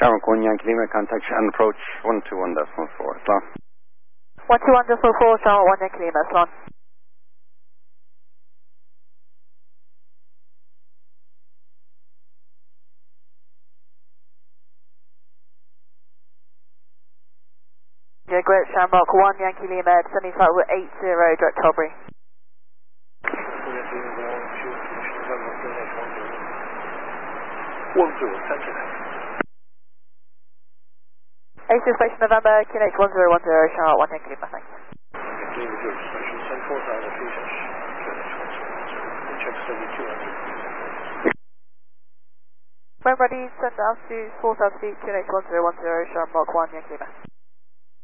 Shamrock 1 Yankee Lima, contact and approach 121.4. Slán. 121.4, Shamrock 1 Yankee Lima, Slán. Yeah, great, Shamrock 1 Yankee Lima, descending flight with 80, direct Tilbury. AC Station November, QNH 1010, Shamrock 1 Yankee Lima, thanks. When ready, send altitude 4,000 feet, QNH 1010, Shamrock 1 Yankee Lima.